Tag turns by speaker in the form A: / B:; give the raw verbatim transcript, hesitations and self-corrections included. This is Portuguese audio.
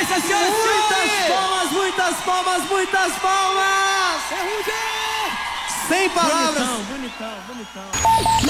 A: essa, senhoras e senhores!
B: Muitas palmas, muitas palmas, muitas palmas!
A: Ferrugem!
B: Sem palavras!
A: Bonitão, bonitão, bonitão.